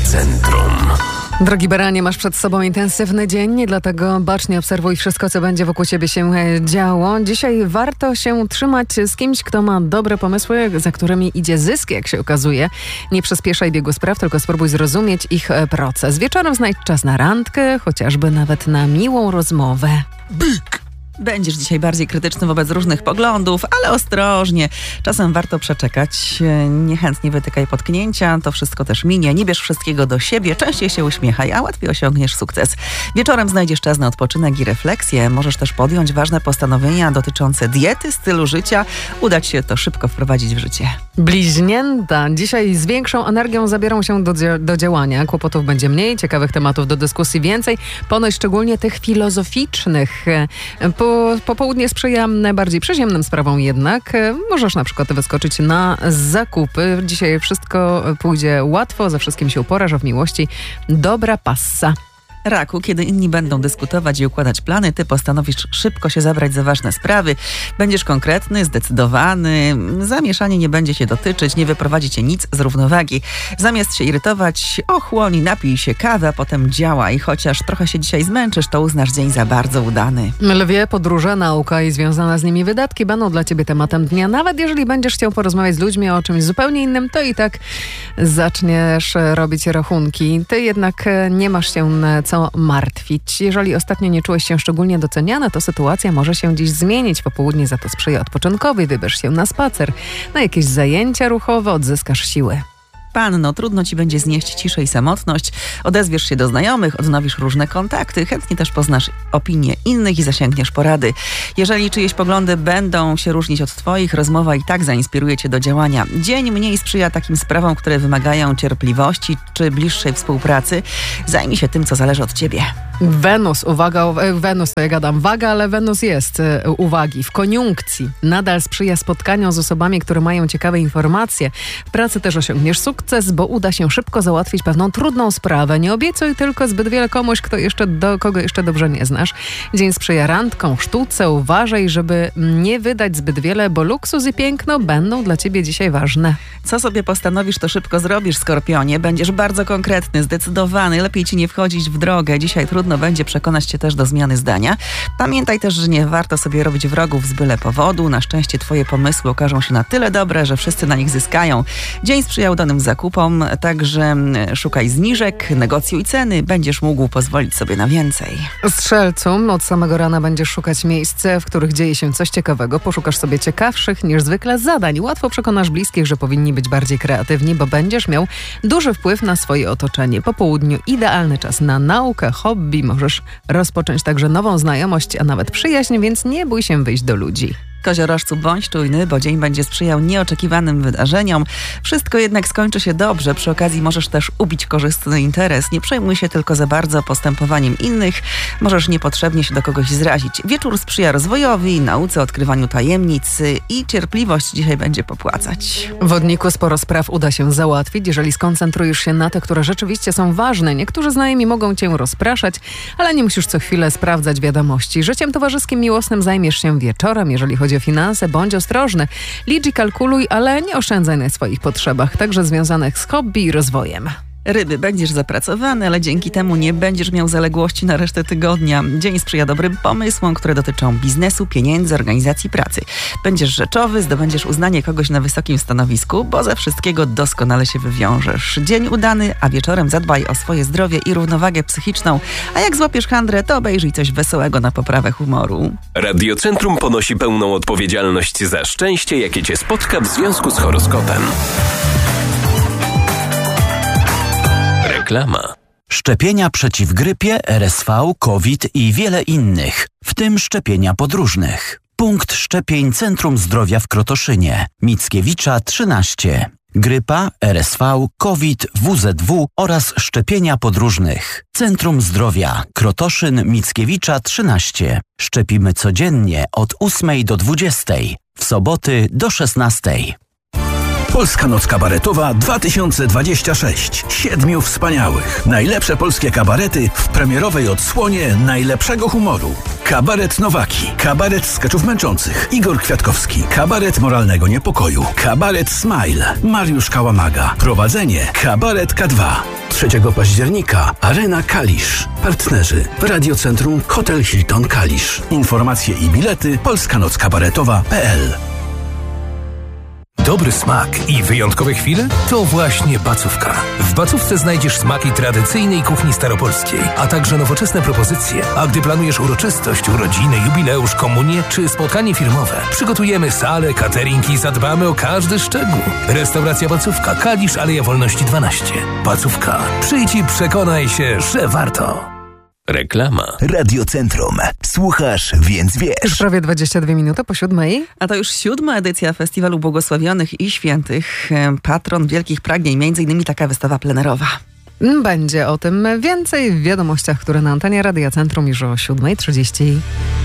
Centrum. Drogi baranie, masz przed sobą intensywny dzień, dlatego bacznie obserwuj wszystko, co będzie wokół ciebie się działo. Dzisiaj warto się trzymać z kimś, kto ma dobre pomysły, za którymi idzie zysk, jak się okazuje. Nie przyspieszaj biegu spraw, tylko spróbuj zrozumieć ich proces. Wieczorem znajdź czas na randkę, chociażby nawet na miłą rozmowę. Byk! Będziesz dzisiaj bardziej krytyczny wobec różnych poglądów, ale ostrożnie. Czasem warto przeczekać. Niechętnie wytykaj potknięcia. To wszystko też minie. Nie bierz wszystkiego do siebie. Częściej się uśmiechaj, a łatwiej osiągniesz sukces. Wieczorem znajdziesz czas na odpoczynek i refleksję. Możesz też podjąć ważne postanowienia dotyczące diety, stylu życia. Uda ci się to szybko wprowadzić w życie. Bliźnięta. Dzisiaj z większą energią zabierą się do działania. Kłopotów będzie mniej, ciekawych tematów do dyskusji więcej. Ponoć szczególnie tych filozoficznych. Popołudnie sprzyja bardziej przyziemnym sprawom jednak. Możesz na przykład wyskoczyć na zakupy. Dzisiaj wszystko pójdzie łatwo, ze wszystkim się uporasz, a w miłości dobra passa. Raku, kiedy inni będą dyskutować i układać plany, ty postanowisz szybko się zabrać za ważne sprawy. Będziesz konkretny, zdecydowany, zamieszanie nie będzie cię dotyczyć, nie wyprowadzi cię nic z równowagi. Zamiast się irytować, ochłoń, napij się kawy, a potem działaj. Chociaż trochę się dzisiaj zmęczysz, to uznasz dzień za bardzo udany. Lwie, podróże, nauka i związane z nimi wydatki będą dla ciebie tematem dnia. Nawet jeżeli będziesz chciał porozmawiać z ludźmi o czymś zupełnie innym, to i tak zaczniesz robić rachunki. Ty jednak nie masz się co martwić. Jeżeli ostatnio nie czułeś się szczególnie doceniany, to sytuacja może się dziś zmienić. Popołudnie za to sprzyja odpoczynkowi, wybierz się na spacer, na jakieś zajęcia ruchowe, odzyskasz siły. Panno, trudno ci będzie znieść ciszę i samotność. Odezwiesz się do znajomych, odnowisz różne kontakty, chętnie też poznasz opinie innych i zasięgniesz porady. Jeżeli czyjeś poglądy będą się różnić od twoich, rozmowa i tak zainspiruje cię do działania. Dzień mniej sprzyja takim sprawom, które wymagają cierpliwości czy bliższej współpracy. Zajmij się tym, co zależy od ciebie. Wenus, uwaga, Wenus to ja gadam waga, ale Wenus jest uwagi. W koniunkcji nadal sprzyja spotkaniom z osobami, które mają ciekawe informacje. W pracy też osiągniesz sukces, bo uda się szybko załatwić pewną trudną sprawę. Nie obiecuj tylko zbyt wiele komuś, kogo jeszcze dobrze nie znasz. Dzień sprzyja randkom, sztuce. Uważaj, żeby nie wydać zbyt wiele, bo luksus i piękno będą dla ciebie dzisiaj ważne. Co sobie postanowisz, to szybko zrobisz, Skorpionie. Będziesz bardzo konkretny, zdecydowany. Lepiej ci nie wchodzić w drogę. Dzisiaj trudno będzie przekonać cię też do zmiany zdania. Pamiętaj też, że nie warto sobie robić wrogów z byle powodu. Na szczęście twoje pomysły okażą się na tyle dobre, że wszyscy na nich zyskają. Dzień sprzyja udanym zakupom, także szukaj zniżek, negocjuj ceny. Będziesz mógł pozwolić sobie na więcej. Strzelcu, od samego rana będziesz szukać miejsc, w których dzieje się coś ciekawego. Poszukasz sobie ciekawszych niż zwykle zadań. Łatwo przekonasz bliskich, że powinni być bardziej kreatywni, bo będziesz miał duży wpływ na swoje otoczenie. Po południu idealny czas na naukę, hobby. Możesz rozpocząć także nową znajomość, a nawet przyjaźń, więc nie bój się wyjść do ludzi. Koziorożcu, bądź czujny, bo dzień będzie sprzyjał nieoczekiwanym wydarzeniom. Wszystko jednak skończy się dobrze. Przy okazji możesz też ubić korzystny interes. Nie przejmuj się tylko za bardzo postępowaniem innych. Możesz niepotrzebnie się do kogoś zrazić. Wieczór sprzyja rozwojowi, nauce, odkrywaniu tajemnic i cierpliwość dzisiaj będzie popłacać. W Wodniku sporo spraw uda się załatwić, jeżeli skoncentrujesz się na te, które rzeczywiście są ważne. Niektórzy znajomi mogą cię rozpraszać, ale nie musisz co chwilę sprawdzać wiadomości. Życiem towarzyskim miłosnym zajmiesz się wieczorem. Jeżeli chodzi o finanse, bądź ostrożny. Licz i kalkuluj, ale nie oszczędzaj na swoich potrzebach, także związanych z hobby i rozwojem. Ryby, będziesz zapracowany, ale dzięki temu nie będziesz miał zaległości na resztę tygodnia. Dzień sprzyja dobrym pomysłom, które dotyczą biznesu, pieniędzy, organizacji pracy. Będziesz rzeczowy, zdobędziesz uznanie kogoś na wysokim stanowisku, bo ze wszystkiego doskonale się wywiążesz. Dzień udany, a wieczorem zadbaj o swoje zdrowie i równowagę psychiczną. A jak złapiesz handrę, to obejrzyj coś wesołego na poprawę humoru. Radio Centrum ponosi pełną odpowiedzialność za szczęście, jakie cię spotka w związku z horoskopem. Reklama. Szczepienia przeciw grypie, RSV, COVID i wiele innych, w tym szczepienia podróżnych. Punkt szczepień Centrum Zdrowia w Krotoszynie. Mickiewicza 13. Grypa, RSV, COVID, WZW oraz szczepienia podróżnych. Centrum Zdrowia Krotoszyn, Mickiewicza 13. Szczepimy codziennie od 8 do 20. W soboty do 16. Polska Noc Kabaretowa 2026. 7 wspaniałych. Najlepsze polskie kabarety w premierowej odsłonie najlepszego humoru. Kabaret Nowaki, kabaret skeczów męczących, Igor Kwiatkowski, kabaret moralnego niepokoju, kabaret Smile, Mariusz Kałamaga, prowadzenie kabaret K2. 3 października Arena Kalisz. Partnerzy Radiocentrum Hotel Hilton Kalisz. Informacje i bilety polskanockabaretowa.pl. Dobry smak i wyjątkowe chwile? To właśnie Bacówka. W Bacówce znajdziesz smaki tradycyjnej kuchni staropolskiej, a także nowoczesne propozycje. A gdy planujesz uroczystość, urodziny, jubileusz, komunię czy spotkanie firmowe, przygotujemy salę, catering i zadbamy o każdy szczegół. Restauracja Bacówka, Kalisz, Aleja Wolności 12. Bacówka. Przyjdź i przekonaj się, że warto. Reklama. Radiocentrum. Słuchasz, więc Już wiesz. prawie 22 minuty po 7. A to już 7. edycja Festiwalu Błogosławionych i Świętych. Patron wielkich pragnień, m.in. taka wystawa plenerowa. Będzie o tym więcej w wiadomościach, które na antenie Radia Centrum już o 7:30.